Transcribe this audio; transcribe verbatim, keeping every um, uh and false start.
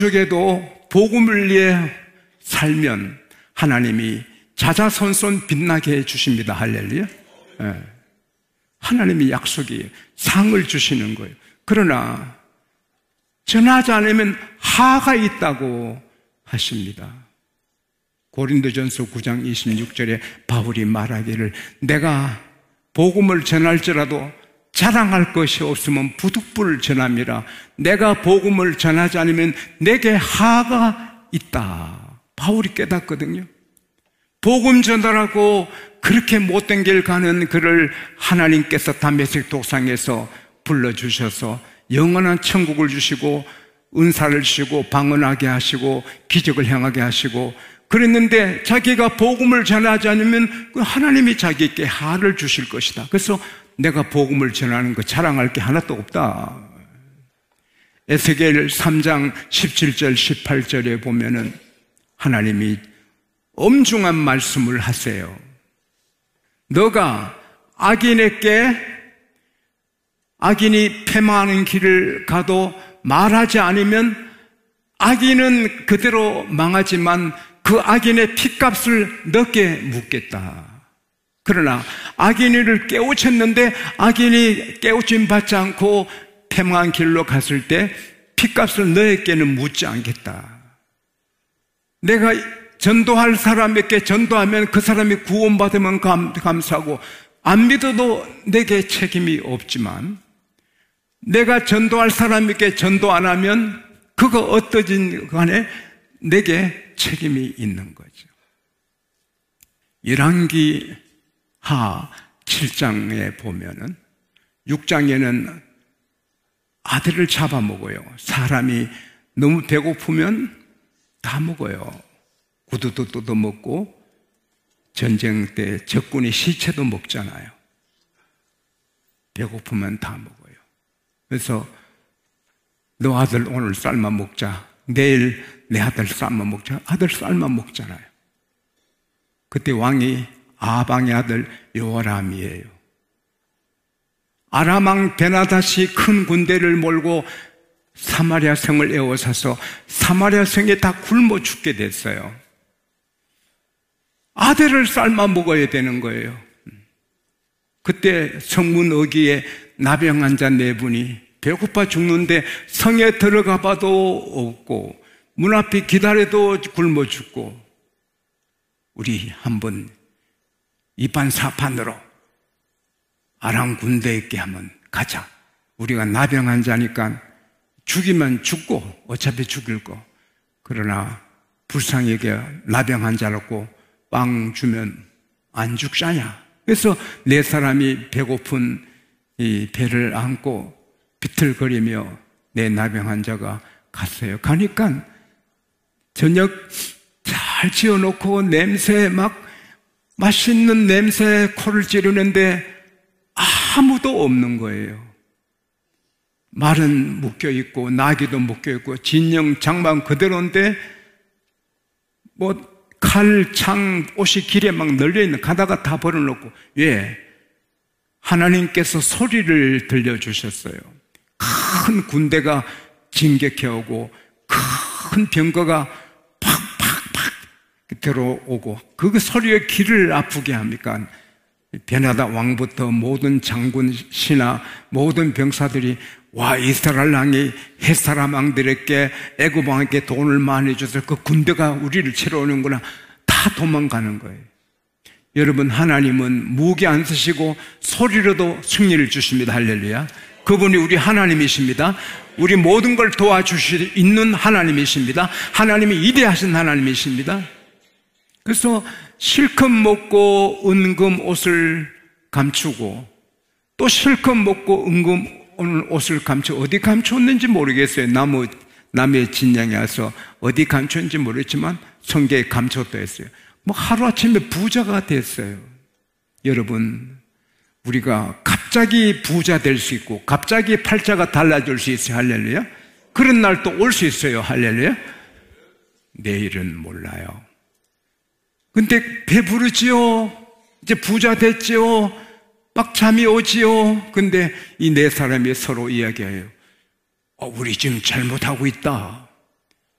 가족에도 복음을 위해 살면 하나님이 자자손손 빛나게 해주십니다. 할렐루야. 네. 하나님의 약속이에요. 상을 주시는 거예요. 그러나 전하지 않으면 하가 있다고 하십니다. 고린도전서 구 장 이십육 절에 바울이 말하기를 내가 복음을 전할지라도 자랑할 것이 없으면 부득불 전함이라. 내가 복음을 전하지 않으면 내게 하가 있다. 바울이 깨닫거든요. 복음 전하라고 그렇게 못된 길 가는 그를 하나님께서 다메섹 독상에서 불러주셔서 영원한 천국을 주시고 은사를 주시고 방언하게 하시고 기적을 행하게 하시고 그랬는데 자기가 복음을 전하지 않으면 하나님이 자기에게 하를 주실 것이다. 그래서 내가 복음을 전하는 거 자랑할 게 하나도 없다. 에스겔 삼 장 십칠 절 십팔 절에 보면은 하나님이 엄중한 말씀을 하세요. 너가 악인에게 악인이 패망하는 길을 가도 말하지 않으면 악인은 그대로 망하지만 그 악인의 핏값을 너게 묻겠다. 그러나 악인을 깨우쳤는데 악인이 깨우침 받지 않고 패망한 길로 갔을 때 핏값을 너에게는 묻지 않겠다. 내가 전도할 사람에게 전도하면 그 사람이 구원받으면 감, 감사하고 안 믿어도 내게 책임이 없지만 내가 전도할 사람에게 전도 안 하면 그거 어떠진 간에 내게 책임이 있는 거죠. 열왕기 하 칠 장에 보면은 육 장에는 아들을 잡아먹어요. 사람이 너무 배고프면 다 먹어요. 구두도 뜯어먹고 전쟁 때 적군의 시체도 먹잖아요. 배고프면 다 먹어요. 그래서 너 아들 오늘 삶아 먹자. 내일 내 아들 삶아 먹자. 아들 삶아 먹잖아요. 그때 왕이 아방의 아들 요아람이에요. 아람왕 베나닷이 큰 군대를 몰고 사마리아 성을 에워싸서 사마리아 성에 다 굶어 죽게 됐어요. 아들을 삶아 먹어야 되는 거예요. 그때 성문 어귀에 나병 환자 네 분이 배고파 죽는데 성에 들어가 봐도 없고 문 앞에 기다려도 굶어 죽고 우리 한번 이판사판으로 아람 군대에게 한번 가자. 우리가 나병 환자니까 죽이면 죽고 어차피 죽일 거. 그러나 불쌍하게 나병 환자라고 빵 주면 안 죽잖냐. 그래서 네 사람이 배고픈 이 배를 안고 비틀거리며 내 나병 환자가 갔어요. 가니까 저녁 잘 지어놓고 냄새 막 맛있는 냄새 코를 찌르는데 아무도 없는 거예요. 말은 묶여있고 나귀도 묶여있고 진영 장막 그대로인데 뭐 칼, 창, 옷이 길에 막 널려있는 가다가 다 버려놓고 왜? 하나님께서 소리를 들려주셨어요. 큰 군대가 진격해오고 큰 병거가 팍팍팍 들어오고 그 소리의 귀를 아프게 합니까? 베나다 왕부터 모든 장군, 신하, 모든 병사들이 와 이스라엘 왕이 햇사람 왕들에게 애굽 왕에게 돈을 많이 줘서 그 군대가 우리를 치러 오는구나. 다 도망가는 거예요. 여러분 하나님은 무기 안 쓰시고 소리로도 승리를 주십니다. 할렐루야. 그분이 우리 하나님이십니다. 우리 모든 걸 도와주실 수 있는 하나님이십니다. 하나님이 위대하신 하나님이십니다. 그래서 실컷 먹고 은금 옷을 감추고 또 실컷 먹고 은금 옷을 감추 어디 감췄는지 모르겠어요. 나무, 남의 진영에 와서 어디 감췄는지 모르겠지만 성경에 감췄다 했어요. 뭐 하루아침에 부자가 됐어요. 여러분 우리가 갑자기 부자 될 수 있고 갑자기 팔자가 달라질 수 있어요. 할렐루야. 그런 날 또 올 수 있어요. 할렐루야. 내일은 몰라요. 근데 배부르지요. 이제 부자 됐지요. 막 잠이 오지요. 근데 이 네 사람이 서로 이야기해요. 어, 우리 지금 잘못하고 있다.